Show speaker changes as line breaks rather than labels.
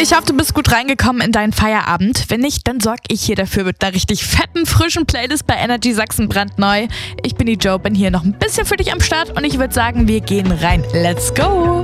Ich hoffe, du bist gut reingekommen in deinen Feierabend. Wenn nicht, dann sorge ich hier dafür mit einer richtig fetten, frischen Playlist bei Energy Sachsen brandneu. Ich bin die Jo, bin hier noch ein bisschen für dich am Start und ich würde sagen, wir gehen rein. Let's go!